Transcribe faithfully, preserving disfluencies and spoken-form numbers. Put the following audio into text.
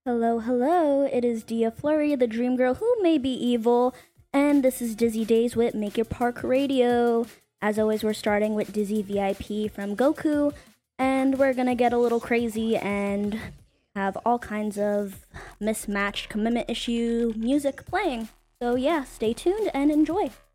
Hello, hello. It is Dia Flurry, the dream girl who may be evil, and this is Dizzy Days with Make Your Park Radio. As always, we're starting with Dizzy V I P from Goku, and we're gonna get a little crazy and have all kinds of mismatched commitment issue music playing. So yeah, stay tuned and enjoy.